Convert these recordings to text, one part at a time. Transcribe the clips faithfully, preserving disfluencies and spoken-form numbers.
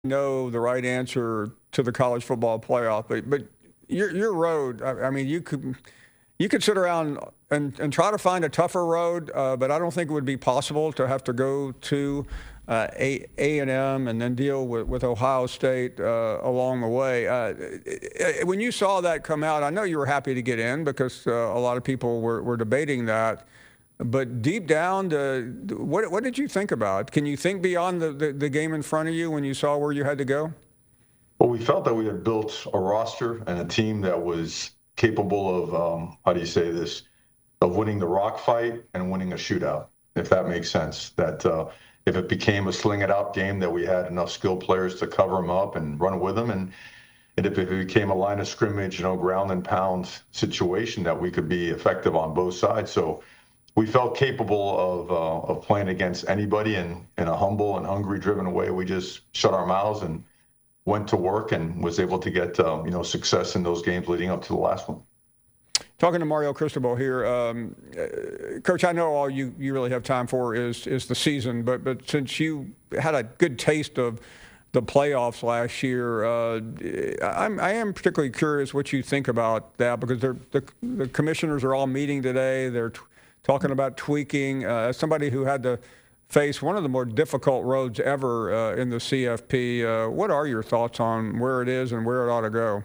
know the right answer to the college football playoff, but but your your road. I, I mean, you could you could sit around and, and try to find a tougher road, uh, but I don't think it would be possible to have to go to uh, A and M and then deal with, with Ohio State uh, along the way. Uh, when you saw that come out, I know you were happy to get in because uh, a lot of people were, were debating that. But deep down, uh, what what did you think about? Can you think beyond the, the, the game in front of you when you saw where you had to go? Well, we felt that we had built a roster and a team that was capable of, um, how do you say this, of winning the rock fight and winning a shootout, if that makes sense. That uh, if it became a sling it out game, that we had enough skilled players to cover them up and run with them. And, and if it became a line of scrimmage, you know, ground and pound situation, that we could be effective on both sides. So we felt capable of uh, of playing against anybody in, in a humble and hungry driven way. We just shut our mouths and went to work and was able to get uh, you know success in those games leading up to the last one. Talking to Mario Cristobal here, um, uh, Coach. I know all you, you really have time for is is the season, but but since you had a good taste of the playoffs last year, uh, I'm I am particularly curious what you think about that because the the commissioners are all meeting today. They're t- talking about tweaking. Uh, as somebody who had to face one of the more difficult roads ever uh, in the C F P, uh, what are your thoughts on where it is and where it ought to go?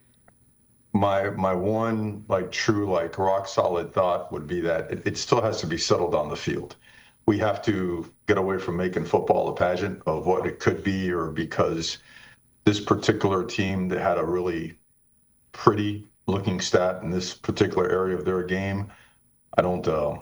My my one like true like rock solid thought would be that it, it still has to be settled on the field. We have to get away from making football a pageant of what it could be, or because this particular team that had a really pretty looking stat in this particular area of their game. I don't, uh,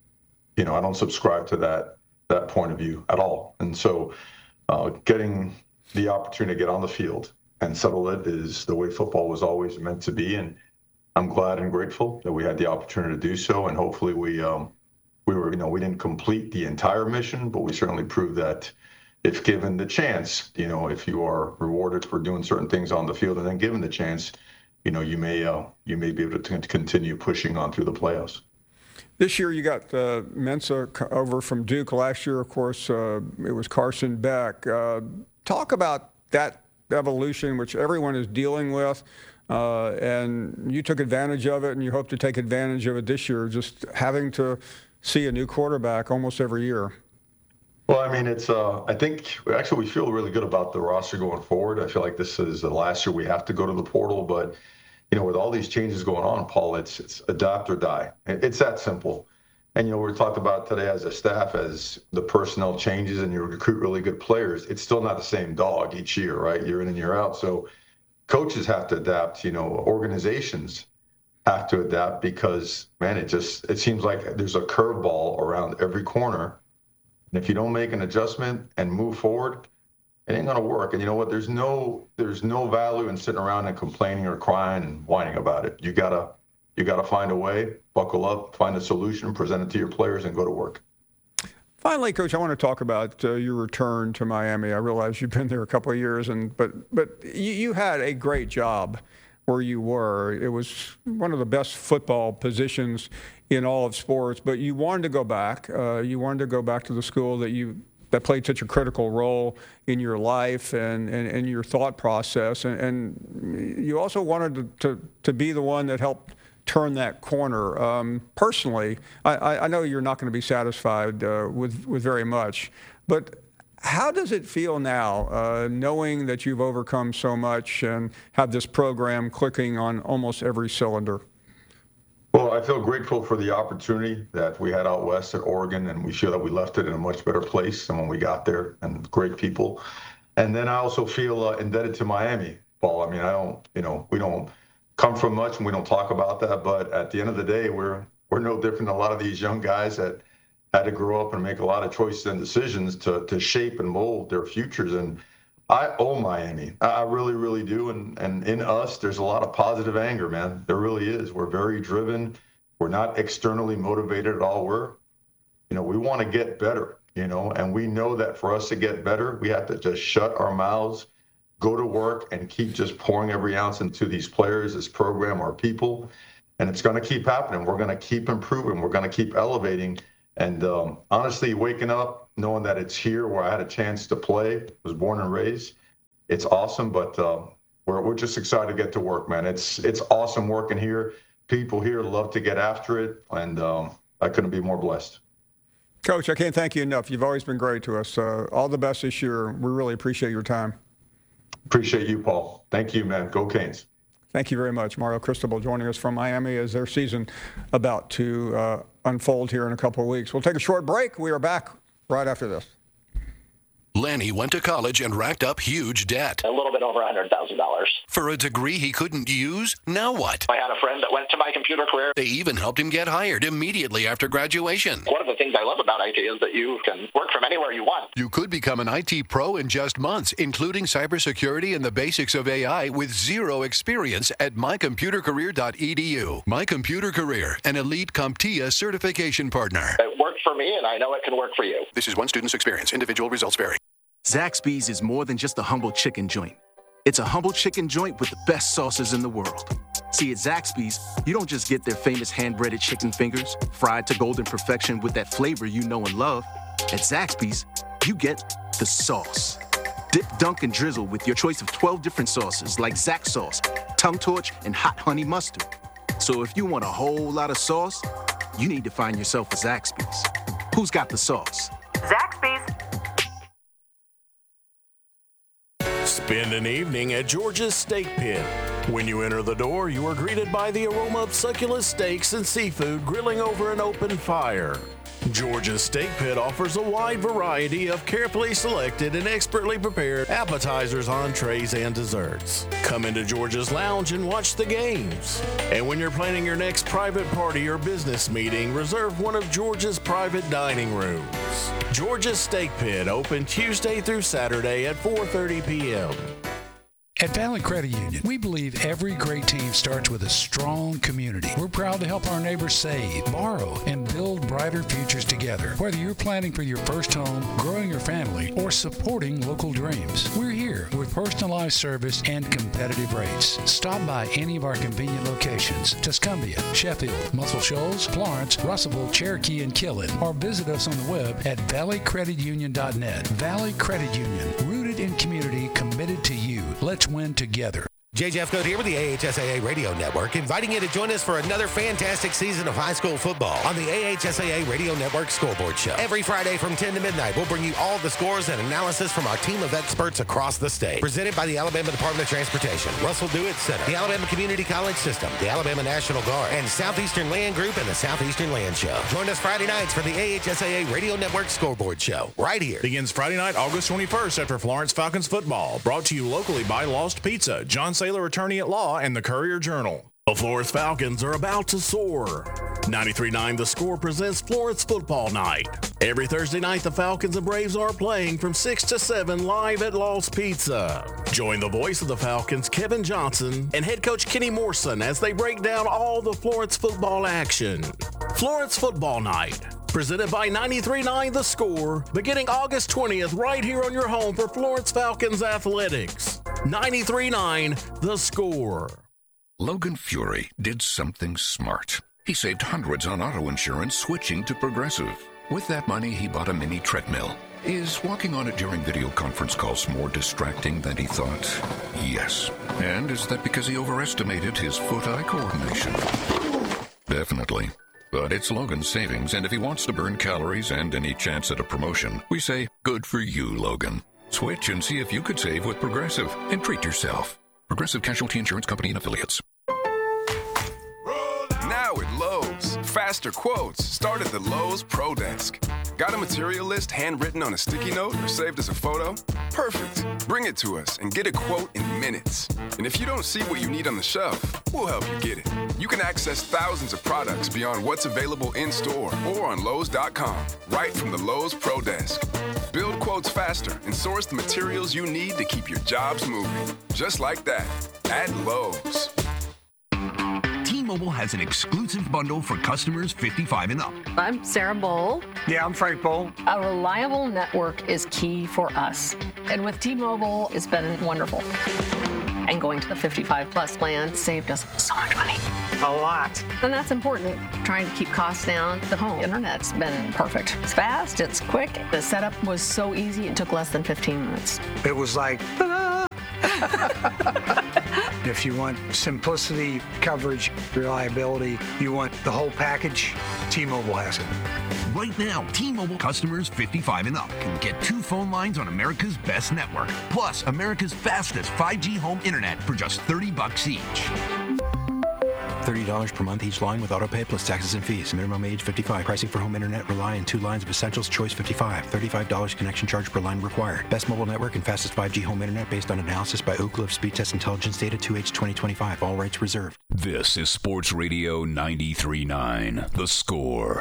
you know, I don't subscribe to that that point of view at all. And so, uh, getting the opportunity to get on the field and settle it is the way football was always meant to be. And I'm glad and grateful that we had the opportunity to do so. And hopefully, we um, we were, you know, we didn't complete the entire mission, but we certainly proved that if given the chance, you know, if you are rewarded for doing certain things on the field and then given the chance, you know, you may uh, you may be able to continue pushing on through the playoffs. This year you got uh, Mensa over from Duke. Last year, of course, uh, it was Carson Beck. Uh, talk about that evolution, which everyone is dealing with, uh, and you took advantage of it, and you hope to take advantage of it this year, just having to see a new quarterback almost every year. Well, I mean, it's. Uh, I think actually we feel really good about the roster going forward. I feel like this is the last year we have to go to the portal, but you know, with all these changes going on, Paul, it's it's adapt or die. It's that simple. And you know, we talked about today as a staff, as the personnel changes and you recruit really good players, it's still not the same dog each year, right? Year in and year out. So coaches have to adapt. You know, organizations have to adapt because, man, it just it seems like there's a curveball around every corner. And if you don't make an adjustment and move forward, it ain't gonna work. And you know what? There's no there's no value in sitting around and complaining or crying and whining about it. You gotta you gotta find a way, buckle up, find a solution, present it to your players, and go to work. Finally, Coach, I want to talk about uh, your return to Miami. I realize you've been there a couple of years, and but but you, you had a great job where you were. It was one of the best football positions in all of sports. But you wanted to go back. Uh, you wanted to go back to the school that you that played such a critical role in your life and, and, and your thought process. And, and you also wanted to, to, to be the one that helped turn that corner. Um, personally, I, I know you're not going to be satisfied uh, with, with very much, but how does it feel now, uh, knowing that you've overcome so much and have this program clicking on almost every cylinder? Well, I feel grateful for the opportunity that we had out west at Oregon, and we feel that we left it in a much better place than when we got there, and great people. And then I also feel uh, indebted to Miami, Paul. I mean, I don't, you know, we don't come from much, and we don't talk about that. But at the end of the day, we're we're no different than a lot of these young guys that had to grow up and make a lot of choices and decisions to to shape and mold their futures. And I owe Miami. I really, really do. And and in us, there's a lot of positive anger, man. There really is. We're very driven. We're not externally motivated at all. We're, you know, we want to get better, you know, and we know that for us to get better, we have to just shut our mouths, go to work, and keep just pouring every ounce into these players, this program, our people. And it's going to keep happening. We're going to keep improving. We're going to keep elevating. And um, honestly, waking up, knowing that it's here where I had a chance to play, was born and raised, it's awesome, but uh, we're we're just excited to get to work, man. It's it's awesome working here. People here love to get after it, and um, I couldn't be more blessed. Coach, I can't thank you enough. You've always been great to us. Uh, all the best this year. We really appreciate your time. Appreciate you, Paul. Thank you, man. Go Canes. Thank you very much. Mario Cristobal joining us from Miami as their season about to uh, unfold here in a couple of weeks. We'll take a short break. We are back right after this. Lanny went to college and racked up huge debt. A little bit over one hundred thousand dollars. For a degree he couldn't use? Now what? I had a friend that went to My Computer Career. They even helped him get hired immediately after graduation. One of the things I love about I T is that you can work from anywhere you want. You could become an I T pro in just months, including cybersecurity and the basics of A I with zero experience at my computer career dot e d u. My Computer Career, an elite CompTIA certification partner. It worked for me, and I know it can work for you. This is one student's experience. Individual results vary. Zaxby's is more than just a humble chicken joint. It's a humble chicken joint with the best sauces in the world. See, at Zaxby's, you don't just get their famous hand-breaded chicken fingers, fried to golden perfection with that flavor you know and love. At Zaxby's, you get the sauce. Dip, dunk, and drizzle with your choice of twelve different sauces like Zax sauce, tongue torch, and hot honey mustard. So if you want a whole lot of sauce, you need to find yourself a Zaxby's. Who's got the sauce? Zaxby's. Spend an evening at George's Steak Pit. When you enter the door, you are greeted by the aroma of succulent steaks and seafood grilling over an open fire. George's Steak Pit offers a wide variety of carefully selected and expertly prepared appetizers, entrees, and desserts. Come into George's Lounge and watch the games. And when you're planning your next private party or business meeting, reserve one of George's private dining rooms. George's Steak Pit, open Tuesday through Saturday at four thirty p.m. At Valley Credit Union, we believe every great team starts with a strong community. We're proud to help our neighbors save, borrow, and build brighter futures together. Whether you're planning for your first home, growing your family, or supporting local dreams, we're here with personalized service and competitive rates. Stop by any of our convenient locations: Tuscumbia, Sheffield, Muscle Shoals, Florence, Russellville, Cherokee, and Killen, or visit us on the web at valley credit union dot net. Valley Credit Union, rooted in community, committed to you. Let's win together. J. Jeff Coat here with the A H S A A Radio Network, inviting you to join us for another fantastic season of high school football on the A H S A A Radio Network Scoreboard Show. Every Friday from ten to midnight, we'll bring you all the scores and analysis from our team of experts across the state. Presented by the Alabama Department of Transportation, Russell Dewitt Center, the Alabama Community College System, the Alabama National Guard, and Southeastern Land Group and the Southeastern Land Show. Join us Friday nights for the A H S A A Radio Network Scoreboard Show, right here. Begins Friday night, August twenty-first after Florence Falcons football. Brought to you locally by Lost Pizza, John Saylor Attorney at Law, and the Courier-Journal. The Florence Falcons are about to soar. ninety-three point nine The Score presents Florence Football Night. Every Thursday night, the Falcons and Braves are playing from six to seven live at Lost Pizza. Join the voice of the Falcons, Kevin Johnson, and head coach Kenny Morrison as they break down all the Florence football action. Florence Football Night, presented by ninety-three point nine The Score, beginning August twentieth right here on your home for Florence Falcons Athletics. ninety-three point nine The Score. Logan Fury did something smart. He saved hundreds on auto insurance switching to Progressive. With that money, he bought a mini treadmill. Is walking on it during video conference calls more distracting than he thought? Yes. And is that because he overestimated his foot-eye coordination? Definitely. But it's Logan's savings, and if he wants to burn calories and any chance at a promotion, we say, good for you, Logan. Switch and see if you could save with Progressive and treat yourself. Progressive Casualty Insurance Company and Affiliates. Now at Lowe's, faster quotes start at the Lowe's Pro Desk. Got a material list handwritten on a sticky note or saved as a photo? Perfect. Bring it to us and get a quote in minutes. And if you don't see what you need on the shelf, we'll help you get it. You can access thousands of products beyond what's available in-store or on Lowe's dot com, right from the Lowe's Pro Desk. Build quotes faster and source the materials you need to keep your jobs moving. Just like that, at Lowe's. T-Mobile has an exclusive bundle for customers fifty-five and up. I'm Sarah Bowl. Yeah, I'm Frank Bowl. A reliable network is key for us. And with T-Mobile, it's been wonderful. And going to the fifty-five plus plan saved us so much money. A lot. And that's important. Trying to keep costs down. The home internet's been perfect. It's fast, it's quick. The setup was so easy, it took less than fifteen minutes. It was like, ta-da! If you want simplicity, coverage, reliability, you want the whole package, T-Mobile has it. Right now, T-Mobile customers fifty-five and up can get two phone lines on America's best network, plus America's fastest five G home internet for just thirty bucks each. thirty dollars per month each line with autopay plus taxes and fees. Minimum age fifty-five. Pricing for home internet rely on two lines of Essentials Choice fifty-five. thirty-five dollars connection charge per line required. Best mobile network and fastest five G home internet based on analysis by Oak Cliff Speed Test Intelligence Data two H twenty twenty-five. All rights reserved. This is Sports Radio ninety-three point nine. The Score.